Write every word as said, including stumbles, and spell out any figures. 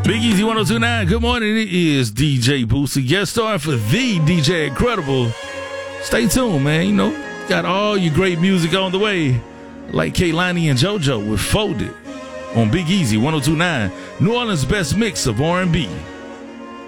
Big Easy one oh two point nine. Good morning. It is D J Boosie. Guest star for the D J Incredible. Stay tuned, man. You know, got all your great music on the way. Like Kehlani and JoJo with Folded on Big Easy one oh two point nine. New Orleans' best mix of R and B.